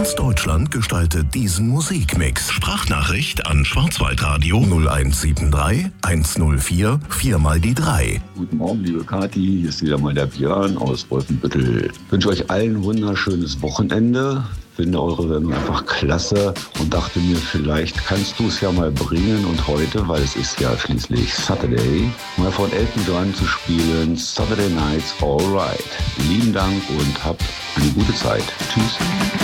Ganz Deutschland gestaltet diesen Musikmix. Sprachnachricht an Schwarzwaldradio 0173 104 4 mal die 3. Guten Morgen, liebe Kathi, hier ist wieder mal der Björn aus Wolfenbüttel. Ich wünsche euch allen ein wunderschönes Wochenende. Finde eure Sendung einfach klasse und dachte mir, vielleicht kannst du es ja mal bringen und heute, weil es ist ja schließlich Saturday, mal von Elton John zu spielen, Saturday Nights Alright. Lieben Dank und habt eine gute Zeit. Tschüss.